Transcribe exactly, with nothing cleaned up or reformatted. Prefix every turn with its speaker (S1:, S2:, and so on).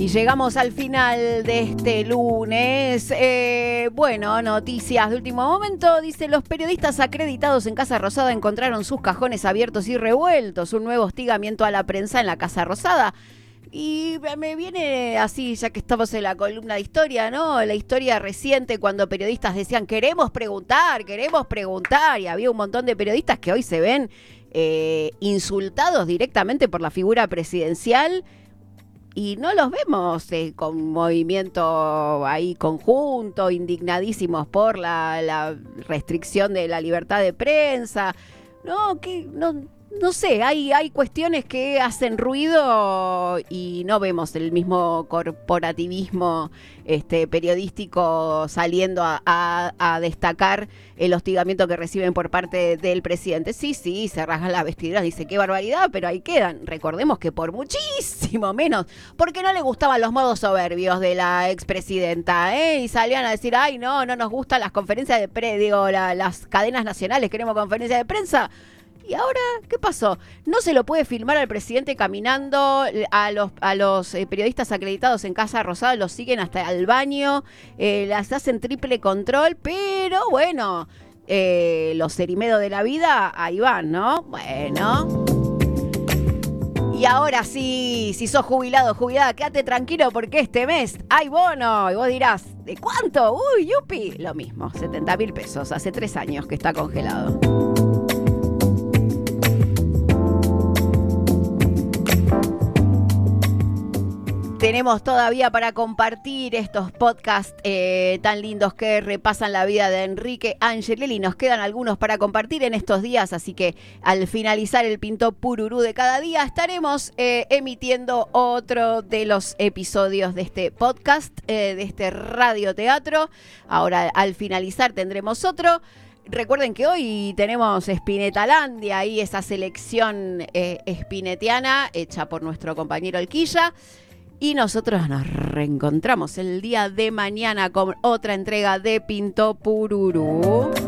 S1: Y llegamos al final de este lunes. Eh, bueno, noticias de último momento. Dice, los periodistas acreditados en Casa Rosada encontraron sus cajones abiertos y revueltos. Un nuevo hostigamiento a la prensa en la Casa Rosada. Y me viene así, ya que estamos en la columna de historia, ¿no? La historia reciente cuando periodistas decían, queremos preguntar, queremos preguntar. Y había un montón de periodistas que hoy se ven eh, insultados directamente por la figura presidencial. Y no los vemos eh, con movimiento ahí conjunto, indignadísimos por la, la restricción de la libertad de prensa. No, que no, no sé, hay, hay cuestiones que hacen ruido y no vemos el mismo corporativismo este, periodístico saliendo a, a, a destacar el hostigamiento que reciben por parte del presidente. Sí, sí, se rasgan las vestiduras, dice qué barbaridad, pero ahí quedan. Recordemos que por muchísimo menos, porque no le gustaban los modos soberbios de la expresidenta, ¿eh? Y salían a decir, ay, no, no nos gustan las conferencias de prensa, digo, la, las cadenas nacionales, queremos conferencias de prensa. ¿Y ahora qué pasó? No se lo puede filmar al presidente caminando, a los, a los eh, periodistas acreditados en Casa Rosada los siguen hasta el baño, eh, las hacen triple control, pero bueno, eh, los cerimedos de la vida, ahí van, ¿no? Bueno. Y ahora sí, si sos jubilado o jubilada, quédate tranquilo porque este mes hay bono. Y vos dirás, ¿de cuánto? Uy, yupi. Lo mismo, setenta mil pesos, hace tres años que está congelado. Tenemos todavía para compartir estos podcasts eh, tan lindos que repasan la vida de Enrique Angelelli. Nos quedan algunos para compartir en estos días, así que al finalizar el Pintó Pururú de cada día estaremos eh, emitiendo otro de los episodios de este podcast, eh, de este radioteatro. Ahora al finalizar tendremos otro. Recuerden que hoy tenemos Spinetalandia, ahí esa selección eh, spinetiana hecha por nuestro compañero Elquilla. Y nosotros nos reencontramos el día de mañana con otra entrega de Pintó Pururú.